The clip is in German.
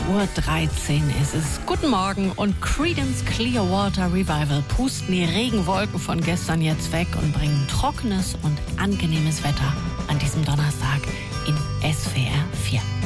8:13 Uhr ist es. Guten Morgen und Creedence Clearwater Revival pusten die Regenwolken von gestern jetzt weg und bringen trockenes und angenehmes Wetter an diesem Donnerstag in SWR 4.